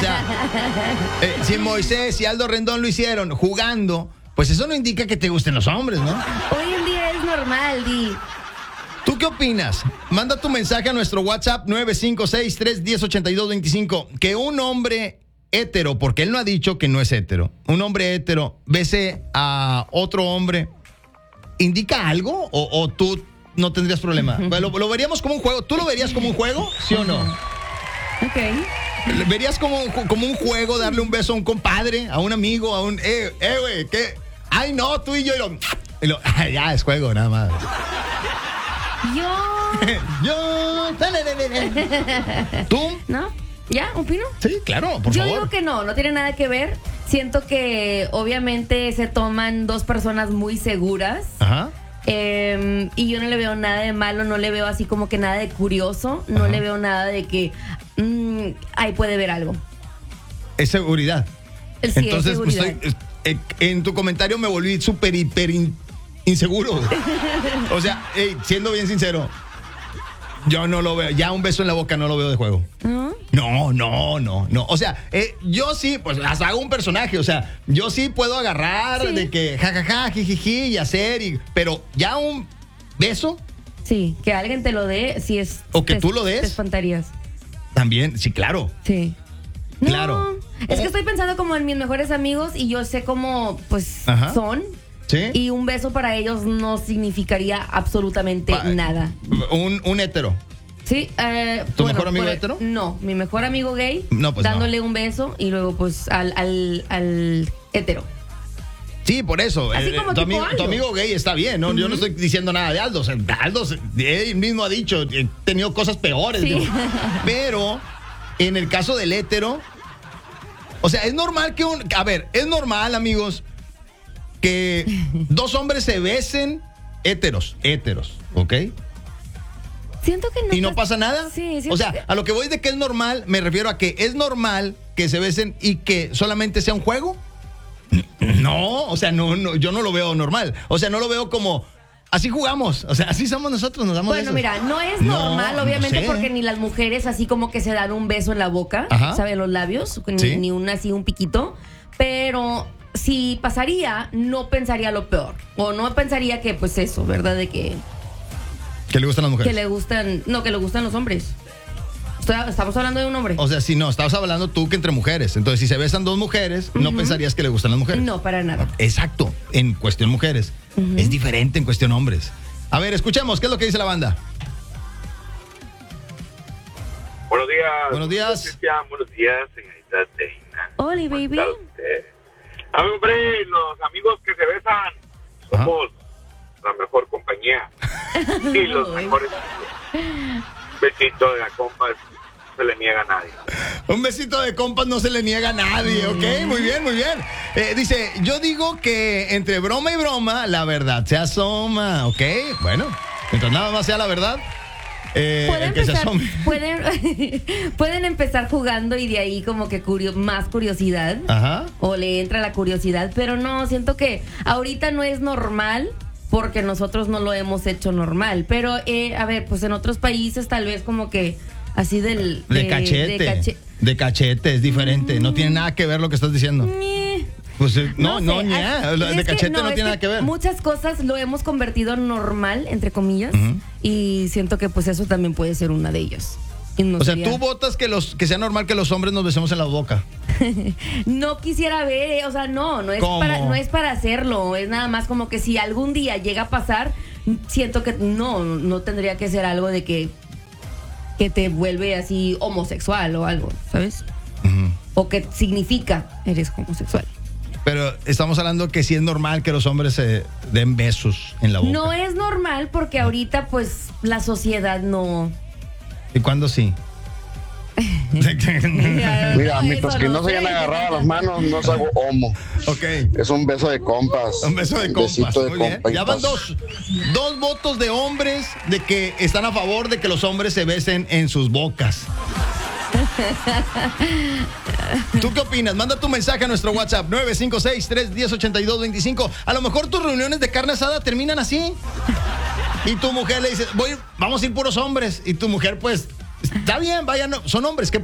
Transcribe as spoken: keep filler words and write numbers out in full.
sea, eh, si Moisés y Aldo Rendón lo hicieron jugando, pues eso no indica que te gusten los hombres, ¿no? Hoy en día es normal, Di. ¿Tú qué opinas? Manda tu mensaje a nuestro WhatsApp nueve cinco seis, tres uno cero, ocho dos dos cinco. Que un hombre hétero, porque él no ha dicho que no es hétero, un hombre hétero bese a otro hombre, ¿indica algo? ¿O, o tú no tendrías problema? Lo, lo veríamos como un juego. ¿Tú lo verías como un juego? ¿Sí o no? Ok. ¿Verías como, como un juego darle un beso a un compadre, a un amigo, a un... Eh, eh, güey, ¿qué? Ay, no, tú y yo y lo... Y lo ya, es juego, nada más. Yo... yo... ¿Tú? ¿No? ¿Ya? ¿Opino? Sí, claro, por Yo favor. digo que no, no tiene nada que ver. Siento que obviamente se toman dos personas muy seguras. Ajá. Eh, y yo no le veo nada de malo, no le veo así como que nada de curioso, no Ajá. le veo nada de que mmm, ahí puede ver algo. Es seguridad. Sí, Entonces, es seguridad. estoy- eh, en tu comentario me volví súper, hiper in- inseguro. O sea, hey, siendo bien sincero, yo no lo veo. Ya un beso en la boca no lo veo de juego. ¿No? No, no, no, no. O sea, eh, yo sí, pues hasta hago un personaje. O sea, yo sí puedo agarrar Sí. de que jajaja, jijiji y hacer. Y, pero ya un beso Sí, que alguien te lo dé, si es... O que te- tú lo des. Te espantarías. también, sí, claro. Sí. No, Claro. Es O- que estoy pensando como en mis mejores amigos y yo sé cómo, pues, Ajá. son. Sí. Y un beso para ellos no significaría absolutamente Pa- nada. Un, un hétero. Sí, eh, ¿Tu bueno, mejor amigo pues, hétero? No, mi mejor amigo gay, No, pues dándole no. un beso y luego pues al, al, al hétero. Sí, por eso. Así eh, como tu, tipo amigo, Aldo. tu amigo gay está bien, ¿no? Yo no estoy diciendo nada de Aldo. O sea, Aldo, él mismo ha dicho, he tenido cosas peores. Sí. digo. Pero, en el caso del hétero, o sea, es normal que un... A ver, es normal, amigos, que dos hombres se besen héteros, héteros, ¿ok? Siento que no. ¿Y no pasa nada? Sí, siento O sea, que- a lo que voy de que es normal, me refiero a que es normal que se besen y que solamente sea un juego. No, o sea, no, no, yo no lo veo normal. O sea, no lo veo como así jugamos, o sea, así somos nosotros, nos damos Bueno, besos. mira, no es No, normal, no obviamente, sé. porque ni las mujeres así como que se dan un beso en la boca, Ajá. ¿saben? Los labios, ni, Sí. ni un así, un piquito. Pero si pasaría, no pensaría lo peor. O no pensaría que, pues eso, ¿verdad? De que, Que le gustan las mujeres. que le gustan, no, que le gustan los hombres. Estoy- estamos hablando de un hombre. O sea, si no, estabas hablando tú que entre mujeres. Entonces, si se besan dos mujeres, no pensarías que le gustan las mujeres. No, para nada. Exacto, en cuestión mujeres. Es diferente en cuestión hombres. A ver, escuchemos, ¿qué es lo que dice la banda? Buenos días. Buenos días. Cristian. Buenos días, señorita Teina. Oli, ¿Cómo baby. está usted? A ver, hombre, los amigos que se besan somos la mejor compañía. Y los Ay. mejores amigos. Besito de la compa, no se le niega a nadie. Un besito de compas no se le niega a nadie, ¿ok? Muy bien, muy bien. Eh, dice, yo digo que entre broma y broma, la verdad se asoma, ¿ok? Bueno, mientras nada más sea la verdad, eh, Pueden el que se empezar, asome. pueden, pueden empezar jugando y de ahí como que curio- más curiosidad. Ajá. O le entra la curiosidad, pero no, siento que ahorita no es normal porque nosotros no lo hemos hecho normal. Pero, eh, a ver, pues en otros países tal vez como que así del... De, cachete. De, cache- cachete, es diferente. No tiene nada que ver lo que estás diciendo. Ñe. Pues eh, no, no, sé, ña, as- lo es de que cachete no, es tiene nada que ver. Muchas cosas lo hemos convertido normal, entre comillas, Ujú. y siento que pues eso también puede ser una de ellas. Y no O sea, sería- tú votas que los que sea normal que los hombres nos besemos en la boca. No quisiera ver, eh, o sea, no, no es ¿Cómo? para, no es para hacerlo, es nada más como que si algún día llega a pasar, siento que no, no tendría que ser algo de que que te vuelve así homosexual o algo, ¿sabes? Ujú. O que significa eres homosexual. Pero estamos hablando que sí es normal que los hombres se den besos en la boca. No es normal porque ahorita pues la sociedad no. ¿Y cuándo sí? Mira, mientras Eso que no no se sé. hayan agarrado las manos, no es algo homo. Ok. Es un beso de compas. Un beso de compas. besito de Muy bien. compas. Ya van dos, dos votos de hombres de que están a favor de que los hombres se besen en sus bocas. ¿Tú qué opinas? Manda tu mensaje a nuestro WhatsApp nueve cinco seis, tres uno cero, ocho dos dos cinco. A lo mejor tus reuniones de carne asada terminan así. Y tu mujer le dice, voy, vamos a ir puros hombres. Y tu mujer, pues, está bien, vayan, son hombres. ¿Qué